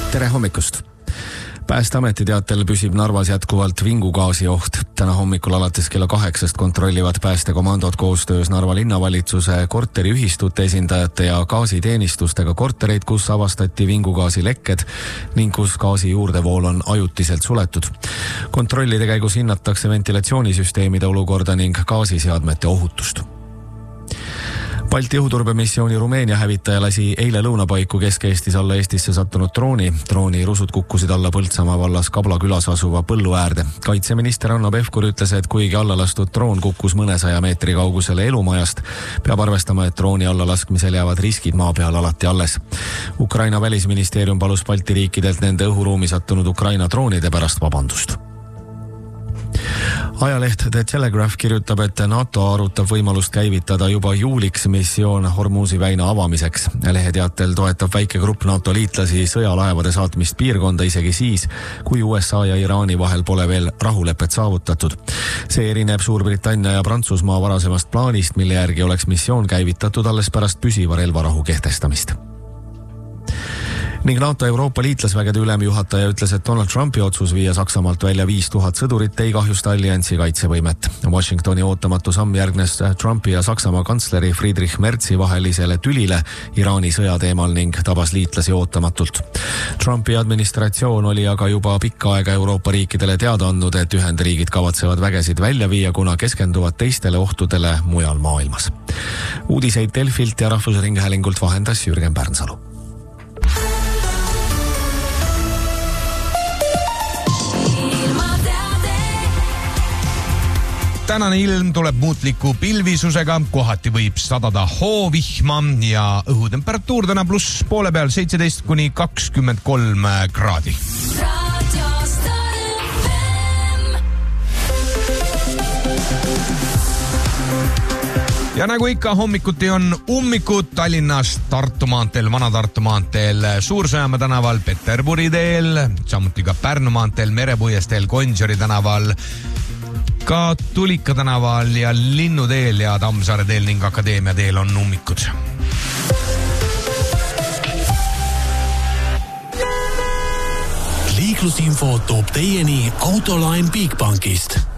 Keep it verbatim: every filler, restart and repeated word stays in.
Tere hommikust! Päästeameti teatel püsib Narvas jätkuvalt vingugaasi oht. Täna hommikul alates kella kaheksast kontrollivad päästekomandod koostöös Narva linnavalitsuse korteriühistute esindajate ja gaasiteenistustega kortereid, kus avastati vingugaasi lekked ning kus gaasi juurdevool on ajutiselt suletud. Kontrollide käigus hinnatakse ventilatsioonisüsteemide olukorda ning gaasiseadmete ohutust. Balti õhuturbemissiooni Rumeenia hävitaja lasi eile lõunapaiku Kesk-Eestis alla Eestisse sattunud drooni. Drooni rusud kukkusid alla Põltsamaa vallas Kabla külas asuva põllu äärde. Kaitseminister Hanno Pevkur ütles, et kuigi alla lastud droon kukkus mõnesaja meetri kaugusele elumajast, peab arvestama, et drooni alla laskmisel jäävad riskid maa peal alati alles. Ukraina välisministeerium palus Balti riikidelt nende õhuruumi sattunud Ukraina droonide pärast vabandust. Ajaleht The Telegraph kirjutab, et NATO arutab võimalust käivitada juba juuliks missioon Hormuzi väina avamiseks. Lehe teatel toetab väike grupp NATO liitlasi sõjalaevade saatmist piirkonda isegi siis, kui U S A ja Iraani vahel pole veel rahulepet saavutatud. See erineb Suurbritannia ja Prantsusmaa varasemast plaanist, mille järgi oleks missioon käivitatud alles pärast püsiva relvarahu kehtestamist. Ning NATO Euroopa liitlasvägede ülemjuhataja ütles, et Donald Trumpi otsus viia Saksamaalt välja viis tuhat sõdurit ei kahjusta alliansi kaitsevõimet. Washingtoni ootamatu samm järgnes Trumpi ja Saksamaa kantsleri Friedrich Merzi vahelisele tülile Iraani sõja teemal ning tabas liitlasi ootamatult. Trumpi administratsioon oli aga juba pikka aega Euroopa riikidele teada andnud, et Ühendriigid kavatsevad vägesid välja viia, kuna keskenduvad teistele ohtudele mujal maailmas. Uudiseid Delfilt ja Rahvusringhäälingult vahendas Jürgen Pärnsalu. Tänane ilm tuleb muutliku pilvisusega, kohati võib sadada hoovihma ja õhutemperatuur täna pluss poole peal seitseteist kuni kakskümmend kolm kraadi. Ja nagu ikka hommikuti on ummikud Tallinnas, Tartu maanteel, Vana-Tartu maanteel, Suur-Sõjamäe tänaval, Peterburi teel, samuti ka Pärnu maanteel, Merepuiesteel, Gonsiori tänaval, ka Tulika tänaval ja Linnu teel ja Tammsaare teel ning Akadeemia teel on ummikud. Liiklusinfo toob teieni Autoline Bigbankist.